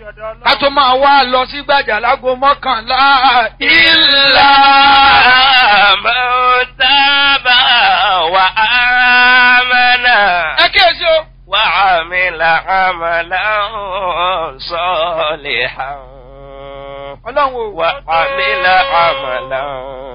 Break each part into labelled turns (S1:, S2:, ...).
S1: ká tó máa wá lọ sí gbàjà lágo mọ́kànlá.
S2: Illa man taba wa amana.
S1: Ẹ kíyèsí o.
S2: Wa amila amalan salihan.
S1: Ọlọ́run o.
S2: Wa amila amalan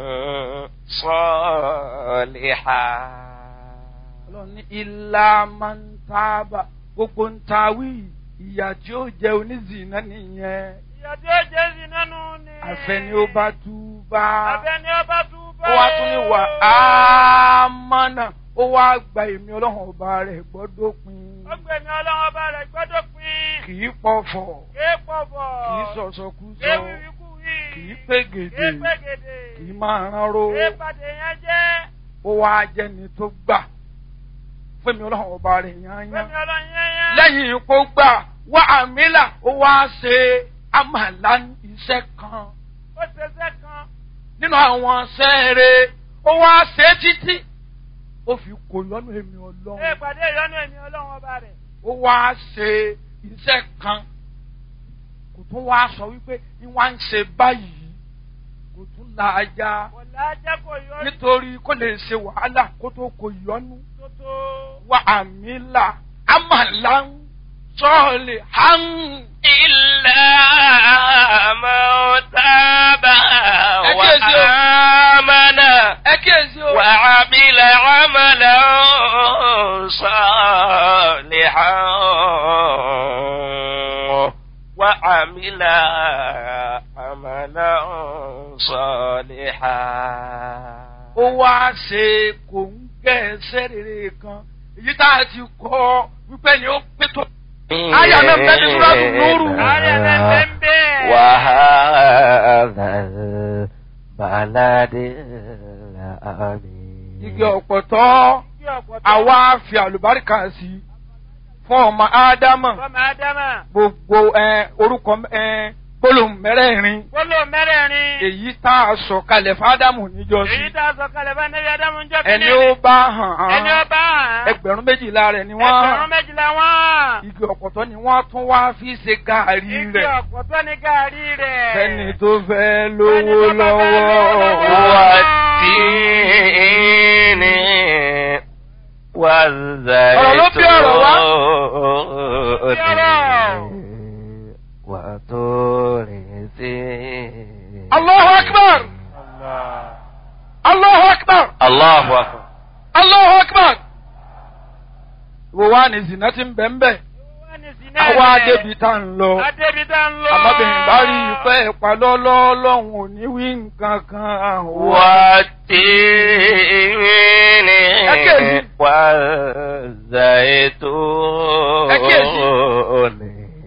S2: salihan.
S1: Ọlọ́run ní illa man taba. Gbogbo ń ta wí ìyà tí ó jẹ onízìnnà nìyẹn.
S3: Ìyà tí ó jẹ zìnnà nù ni.
S1: Àfẹ́ni ó bá túbá.
S3: Àfẹ́ni ó bá túbá.
S1: Ó wá tún ní wà á mọ́nà. Ó wá gba èmi ọlọ́run ọba rẹ̀ gbọ́dọ̀ pin.
S3: Ó gba èmi ọlọ́run ọba rẹ̀ gbọ́dọ̀ pin.
S1: Kì í pọ̀fọ̀.
S3: Kì í pọ̀fọ̀.
S1: Kì í sọ̀sọ̀kúsọ.
S3: Kì í wíwíkúwí.
S1: Kì í pégede.
S3: Kì í pégede.
S1: Kì í máa ránró.
S3: Kì í pàdé yẹn jẹ́.
S1: Ó wá jẹ́ni tó gbà. Fẹ́mi ọlọ́run ọba rẹ̀ yányán.
S3: Fẹ́mi ọlọ́run yányán.
S1: Lẹ́yìn kó gbà wá àmìlà ó wá ṣe àmàlà iṣẹ́ kan.
S3: Ó ṣe iṣẹ́ kan.
S1: Nínú àwọn sẹ́ẹ̀rẹ̀ ó wá ṣe títí. Ó fi kò lọ́nà èmi ọlọ́run.
S3: Ẹ pàdé ìyọ́nú èmi ọlọ́run ọba rẹ̀.
S1: Ó wá ṣe iṣẹ́ kan. Kò tún wá sọ wípé ní wá ń ṣe báyìí. Kò tún la ajá.
S3: Kò lájá kò yọ́nú.
S1: Nítorí kó lè ṣe wàhálà kó tó kò yọ́nú.
S3: Tótó.
S1: Wà àmìlà àmàlà ń sọ́ọ̀lì hàn.
S2: Illa man taba wa amana.
S1: Ẹ kíyèsí o.
S2: Wa amila amalan salihan. Wa amila amalan salihan.
S1: Ó wá ṣe kò ń gẹ̀ ẹsẹ̀ rere kan. Èyí tá a ti kọ́ wípé ni ó pé tó. Aya náà bẹ́ẹ̀ ni Súrátù Núrù.
S3: Aya náà bẹ́ẹ̀ bẹ́ẹ̀.
S2: Wa hadhal baladil amin.
S1: Igi ọ̀pọ̀tọ́ àwa fi àlùbáríkà sí fún ọmọ Ádámà.
S3: Fọ́mọ Ádámà.
S1: Gbogbo orúkọ gbólóhùn mẹ́rẹ̀ẹ̀rin.
S3: Gbólóhùn mẹ́rẹ̀ẹ̀rin.
S1: Èyí tá a sọ kalẹ̀ fún Ádámù níjọ́sí.
S3: Èyí tá a sọ kalẹ̀ fún Ádámù níjọ́ kìíní.
S1: Ẹni ó bá hàn án.
S3: Ẹni ó bá hàn án.
S1: 12,000 rẹ̀ ni wọ́n.
S3: 12,000 wọ́n.
S1: Igi ọ̀pọ̀tọ́ ni wọ́n tún wá fi ṣe gàárì rẹ̀.
S3: Igi ọ̀pọ̀tọ́ ni gàárì rẹ̀.
S1: Fẹ́ni tó fẹ́ lówó lọ́wọ́.
S2: Wat-tini waz-zaytun wa turi sin.
S1: Allahu Akbar! Allahu Akbar!
S2: Allahu Akbar!
S1: Allahu Akbar! Wo wá ní zina tí ń bẹ̀ ń bẹ̀? Àwa adébi tá ń lọ. Àmọ́bìnrin bá rí ìfẹ́ ìpalọ́lọ́ lọ́hùn ò ní wí nǹkan kan.
S2: Wat-tini waz-zaytun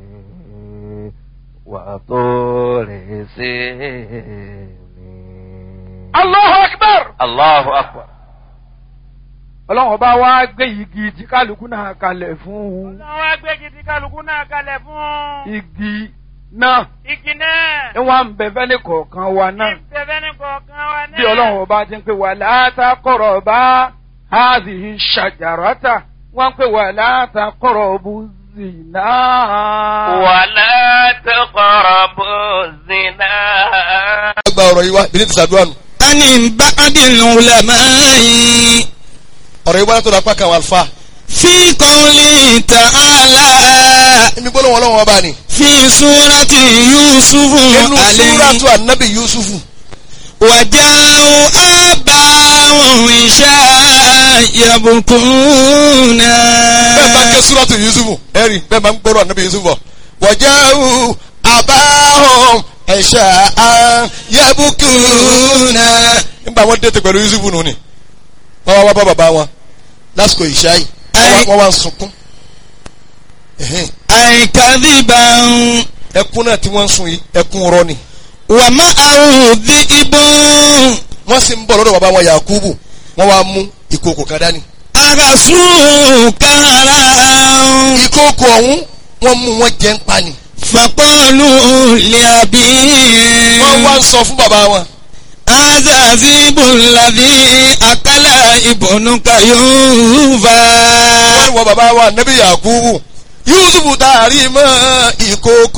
S2: wa turi sin.
S1: Allahu Akbar!
S2: Allahu Akbar!
S1: Ọlọ́run ọba wá gbé igi tí kálukú náà kalẹ̀ fún un.
S3: Ọlọ́run wá gbé igi tí kálukú náà kalẹ̀ fún un.
S1: Igi náà.
S3: Igi náà.
S1: Ní wọ́n ń bẹ fẹ́ni kọ̀ọ̀kan wa náà.
S3: Ń bẹ fẹ́ni kọ̀ọ̀kan wa náà.
S1: Bí Ọlọ́run ọba ti ń pè wà látàkọ̀rọ̀ bá hadhihi shajarata. Wọ́n ń pè wà látàkọ̀rọ̀ bú zina.
S2: Wa la taqrabu zina.
S4: Gba ọ̀rọ̀ yìí wá, bí ní ti ṣàdúrà nù.
S5: Ani ba'dil ulama'i.
S4: Ọ̀rọ̀ yìí wá látọ̀dọ̀ apá kan wà alfa.
S5: Fi qawli ta'ala.
S4: Ibi gbọ́dọ̀ wọn lọ́wọ́ ọba ni.
S5: Fi surati Yusufu alayhi.
S4: Inú suratu Annabi Yusufu.
S5: Waja'u abahum isha'a yabkuna.
S4: Bẹ́ẹ̀ bá ń ké suratu Yusufu, ẹ̀rí bẹ́ẹ̀ bá ń gbọ́dọ̀ Annabi Yusufu. Waja'u abahum isha'a yabkuna. Nígbà wọn dé pẹ̀lú Yusufu nù ni. Wọ́n wá bá bàbá wọn lásìkò ìṣáì. Wọ́n wá ń sunkún.
S5: Àìkàdìbàn.
S4: Ẹkún náà tí wọ́n ń sun yìí, ẹkún rọ ni.
S5: Wà má àrùdí ibùn.
S4: Wọ́n sì ń bọ̀ lọ́dọ̀ bàbá wọn Yakubu. Wọ́n wá mú ìkòkò kan dání.
S5: Àgàsù kàrà.
S4: Ìkòkò ọ̀hún wọ́n mú wọn jẹ ń pa ni.
S5: Fàpọ́ọ̀lù lè àbí.
S4: Wọ́n wá ń sọ fún bàbá wọn.
S5: Azazibu ladhi akala ibnuka Yusufa.
S4: Wọ́n ní wọ bàbá wa Nabi Yakubu. Yusufu taari mọ́ ìkòkò.